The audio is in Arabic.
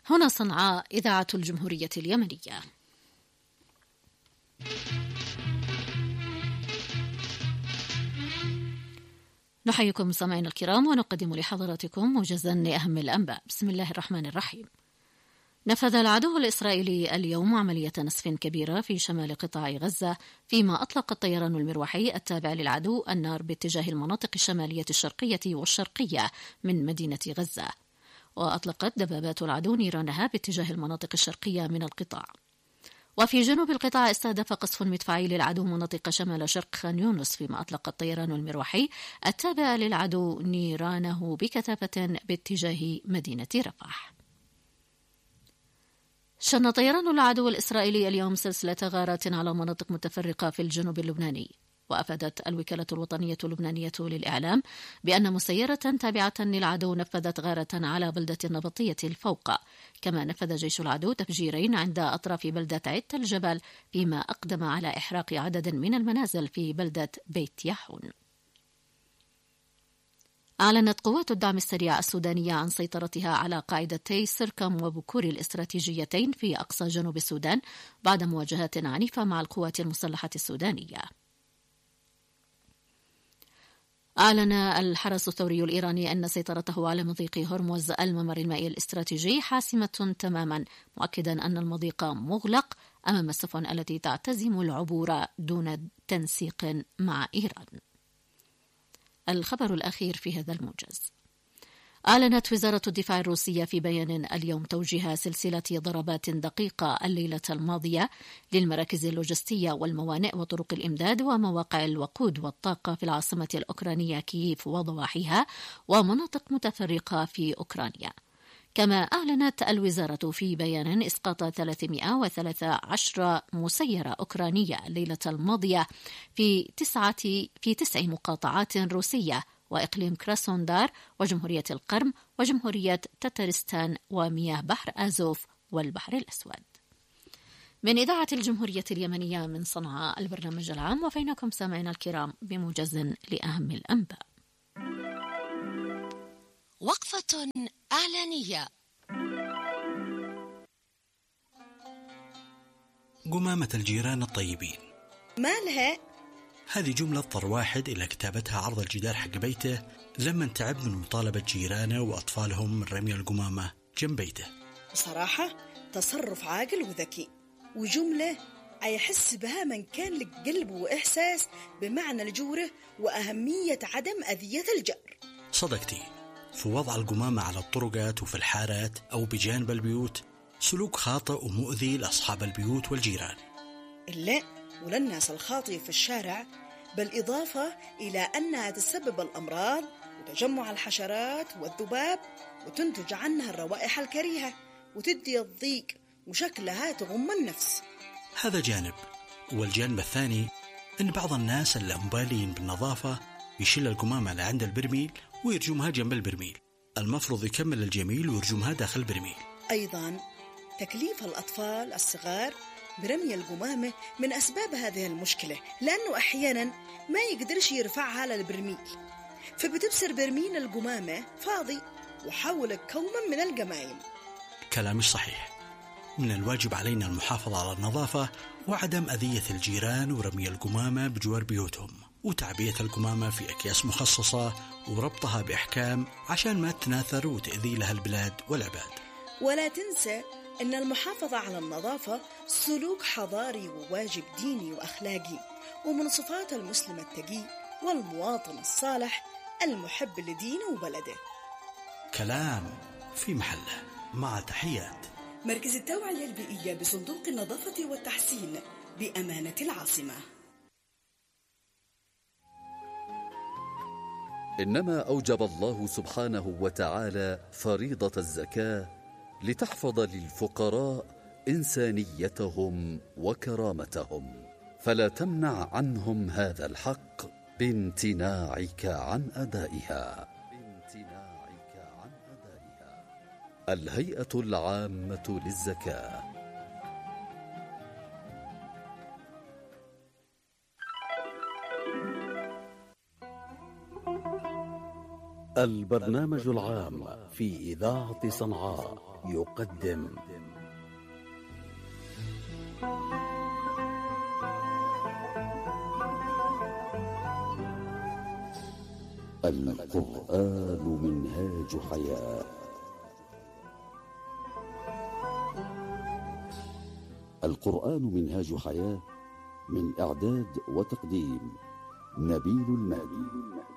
هنا صنعاء إذاعة الجمهورية اليمنية. نحييكم سامعينا الكرام ونقدم لحضراتكم موجزا لأهم الأنباء. بسم الله الرحمن الرحيم. نفذ العدو الإسرائيلي اليوم عملية نسف كبيرة في شمال قطاع غزة، فيما أطلق الطيران المروحي التابع للعدو النار باتجاه المناطق الشمالية الشرقية والشرقية من مدينة غزة، وأطلقت دبابات العدو نيرانها باتجاه المناطق الشرقية من القطاع. وفي جنوب القطاع استهدف قصف مدفعي للعدو مناطق شمال شرق خان يونس، فيما أطلق الطيران المروحي التابع للعدو نيرانه بكثافة باتجاه مدينة رفح. شن طيران العدو الإسرائيلي اليوم سلسلة غارات على مناطق متفرقة في الجنوب اللبناني، وأفادت الوكالة الوطنية اللبنانية للإعلام بأن مسيرة تابعة للعدو نفذت غارة على بلدة النبطية الفوقة، كما نفذ جيش العدو تفجيرين عند أطراف بلدة عدة الجبل، فيما أقدم على إحراق عدد من المنازل في بلدة بيت يحون. أعلنت قوات الدعم السريع السودانية عن سيطرتها على قاعدتي سركم وبكور الاستراتيجيتين في أقصى جنوب السودان بعد مواجهات عنيفة مع القوات المسلحة السودانية. أعلن الحرس الثوري الإيراني أن سيطرته على مضيق هرمز الممر المائي الاستراتيجي حاسمة تماما، مؤكدا أن المضيق مغلق أمام السفن التي تعتزم العبور دون تنسيق مع إيران. الخبر الأخير في هذا الموجز. أعلنت وزارة الدفاع الروسية في بيان اليوم توجيه سلسلة ضربات دقيقة الليلة الماضية للمراكز اللوجستية والموانئ وطرق الإمداد ومواقع الوقود والطاقة في العاصمة الأوكرانية كييف وضواحيها ومناطق متفرقة في أوكرانيا. كما أعلنت الوزارة في بيان إسقاط 313 مسيرة أوكرانية الليلة الماضية في تسع مقاطعات روسية وإقليم كراسوندار وجمهورية القرم وجمهورية تترستان ومياه بحر آزوف والبحر الأسود. من إذاعة الجمهورية اليمنية من صنعاء البرنامج العام، وفينكم سامعينا الكرام بموجز لأهم الأنباء. وقفة إعلانية. قمامة الجيران الطيبين. مالها؟ هذه جملة اضطر واحد إلى كتابتها عرض الجدار حق بيته لما تعب من مطالبة جيرانه وأطفالهم من رمي القمامة جنب بيته. بصراحة تصرف عاقل وذكي، وجملة يحس بها من كان لك قلب وإحساس بمعنى الجورة وأهمية عدم أذية الجار. صدقتي، في وضع القمامة على الطرقات وفي الحارات أو بجانب البيوت سلوك خاطئ ومؤذي لأصحاب البيوت والجيران. إلا وللناس الخاطئة في الشارع، بالإضافة إلى أنها تسبب الأمراض وتجمع الحشرات والذباب، وتنتج عنها الروائح الكريهة وتدي الضيق وشكلها تغم النفس. هذا جانب. والجانب الثاني أن بعض الناس اللامبالين بالنظافة يشيل القمامة لعند البرميل ويرجمها جنب البرميل، المفروض يكمل الجميل ويرجمها داخل البرميل. أيضا تكليف الأطفال الصغار برمي القمامة من أسباب هذه المشكلة، لأنه أحيانا ما يقدرش يرفعها للبرميل، فبتبصر برميل القمامة فاضي وحول كوما من القمايم. كلامش صحيح. من الواجب علينا المحافظة على النظافة وعدم أذية الجيران ورمي القمامة بجوار بيوتهم، وتعبئة القمامة في أكياس مخصصة وربطها بإحكام عشان ما تناثر وتأذي لها البلاد والعباد. ولا تنسى أن المحافظة على النظافة سلوك حضاري وواجب ديني وأخلاقي، ومن صفات المسلم التقي والمواطن الصالح المحب لدينه وبلده. كلام في محله. مع تحيات مركز التوعية البيئية بصندوق النظافة والتحسين بأمانة العاصمة. إنما أوجب الله سبحانه وتعالى فريضة الزكاة لتحفظ للفقراء إنسانيتهم وكرامتهم، فلا تمنع عنهم هذا الحق بامتناعك عن أدائها. الهيئة العامة للزكاة. البرنامج العام في إذاعة صنعاء يقدم القرآن منهاج حياة. القرآن منهاج حياة، من إعداد وتقديم نبيل المهدي.